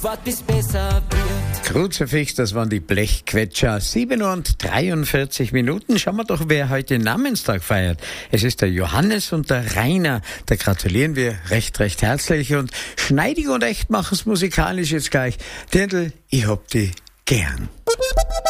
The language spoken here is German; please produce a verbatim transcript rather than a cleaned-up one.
Wart bis besser wird. Kruzifix, das waren die Blechquetscher. sieben Uhr und dreiundvierzig Minuten. Schauen wir doch, wer heute Namenstag feiert. Es ist der Johannes und der Rainer. Da gratulieren wir recht, recht herzlich. Und schneidig und echt machen es musikalisch jetzt gleich. Dirndl, ich hab die gern.